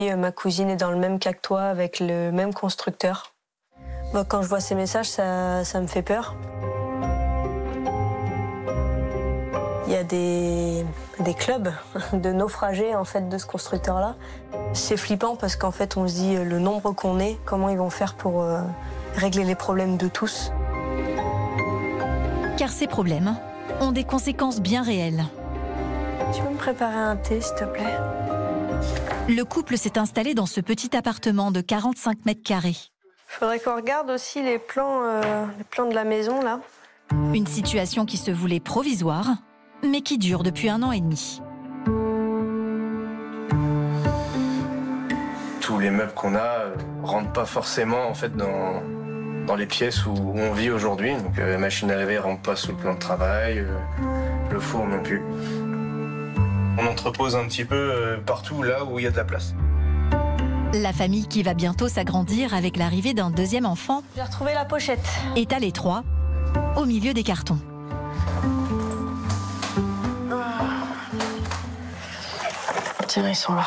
Ma cousine est dans le même cas que toi, avec le même constructeur. Quand je vois ces messages, ça me fait peur. Il y a des clubs de naufragés en fait, de ce constructeur-là. C'est flippant parce qu'en fait, on se dit le nombre qu'on est, comment ils vont faire pour régler les problèmes de tous. Car ces problèmes ont des conséquences bien réelles. Tu peux me préparer un thé, s'il te plaît? Le couple s'est installé dans ce petit appartement de 45 mètres carrés. Faudrait qu'on regarde aussi les plans de la maison, là. Une situation qui se voulait provisoire, mais qui dure depuis 1 an et demi. Tous les meubles qu'on a rentrent pas forcément en fait dans les pièces où on vit aujourd'hui. Donc la machine à laver rentre pas sous le plan de travail, le four non plus. On entrepose un petit peu partout là où il y a de la place. La famille qui va bientôt s'agrandir avec l'arrivée d'un 2e enfant J'ai retrouvé la pochette. est à l'étroit, au milieu des cartons. Tiens, ils sont là.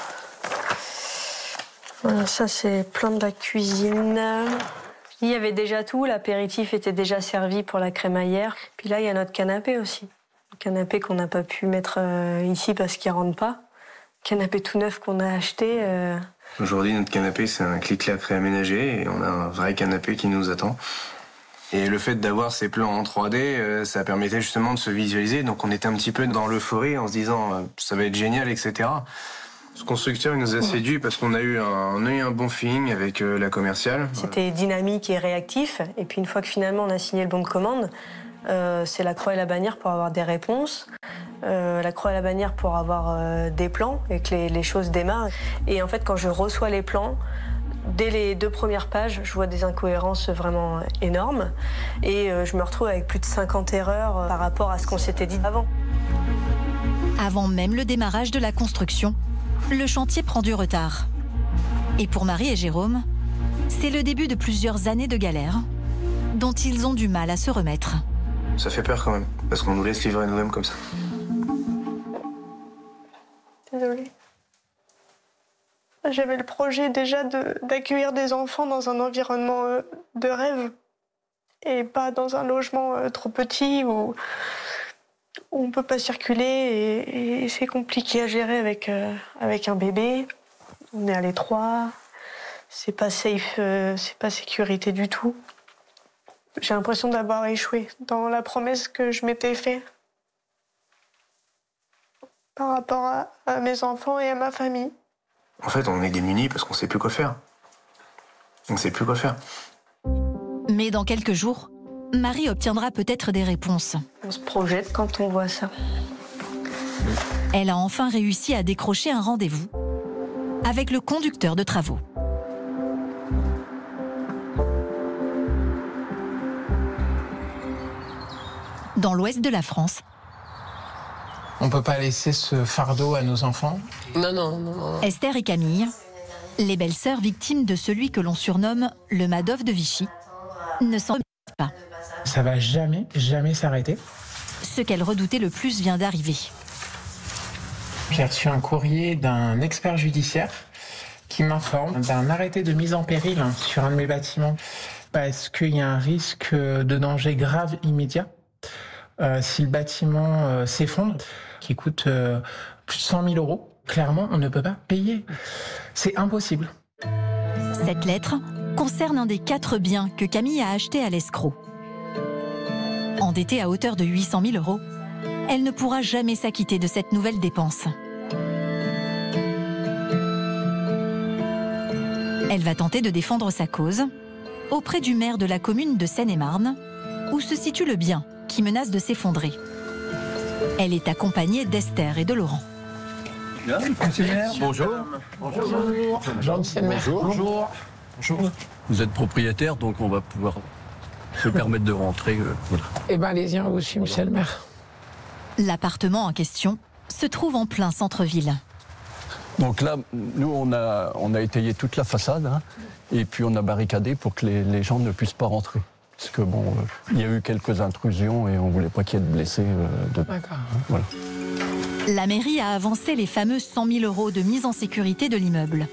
Voilà, ça, c'est plan de la cuisine. Il y avait déjà tout, l'apéritif était déjà servi pour la crémaillère. Puis là, il y a notre canapé aussi. Le canapé qu'on n'a pas pu mettre ici parce qu'il ne rentre pas. Le canapé tout neuf qu'on a acheté. Aujourd'hui, notre canapé, c'est un clic-clac réaménagé et on a un vrai canapé qui nous attend. Et le fait d'avoir ces plans en 3D, ça permettait justement de se visualiser. Donc on était un petit peu dans l'euphorie en se disant ça va être génial, etc. Ce constructeur il nous a séduit parce qu'on a eu un bon feeling avec la commerciale. C'était dynamique et réactif. Et puis une fois que finalement on a signé le bon de commande, c'est la croix et la bannière pour avoir des réponses. La croix et la bannière pour avoir des plans et que les choses démarrent. Et en fait, quand je reçois les plans, dès les 2 premières pages, je vois des incohérences vraiment énormes. Et je me retrouve avec plus de 50 erreurs par rapport à ce qu'on s'était dit avant. Avant même le démarrage de la construction, le chantier prend du retard. Et pour Marie et Jérôme, c'est le début de plusieurs années de galère dont ils ont du mal à se remettre. Ça fait peur quand même, parce qu'on nous laisse livrer nous-mêmes comme ça. Désolée. J'avais le projet déjà d'accueillir des enfants dans un environnement de rêve et pas dans un logement trop petit où on ne peut pas circuler et c'est compliqué à gérer avec un bébé. On est à l'étroit, c'est pas safe, c'est pas sécurité du tout. J'ai l'impression d'avoir échoué dans la promesse que je m'étais faite par rapport à mes enfants et à ma famille. En fait, on est démunis parce qu'on ne sait plus quoi faire. On ne sait plus quoi faire. Mais dans quelques jours, Marie obtiendra peut-être des réponses. On se projette quand on voit ça. Elle a enfin réussi à décrocher un rendez-vous avec le conducteur de travaux. Dans l'ouest de la France, on ne peut pas laisser ce fardeau à nos enfants. Non. Esther et Camille, les belles-sœurs victimes de celui que l'on surnomme le Madoff de Vichy, ne s'en remettent pas. Ça va jamais s'arrêter. Ce qu'elles redoutaient le plus vient d'arriver. J'ai reçu un courrier d'un expert judiciaire qui m'informe d'un arrêté de mise en péril sur un de mes bâtiments parce qu'il y a un risque de danger grave immédiat si le bâtiment s'effondre, qui coûte plus de 100 000 €. Clairement, on ne peut pas payer. C'est impossible. Cette lettre concerne un des 4 biens que Camille a achetés à l'escroc. Endettée à hauteur de 800 000 €, elle ne pourra jamais s'acquitter de cette nouvelle dépense. Elle va tenter de défendre sa cause auprès du maire de la commune de Seine-et-Marne, où se situe le bien qui menace de s'effondrer. Elle est accompagnée d'Esther et de Laurent. Monsieur le maire. Bonjour. Bonjour, monsieur le maire. Bonjour. Vous êtes propriétaire, donc on va pouvoir se permettre de rentrer. Voilà. Eh bien, allez-y, on vous suit, monsieur le maire. L'appartement en question se trouve en plein centre-ville. Donc là, nous, on a étayé toute la façade, et puis on a barricadé pour que les gens ne puissent pas rentrer. Parce que bon, il y a eu quelques intrusions et on voulait pas qu'il y ait de blessés. D'accord. Voilà. La mairie a avancé les fameux 100 000 € de mise en sécurité de l'immeuble.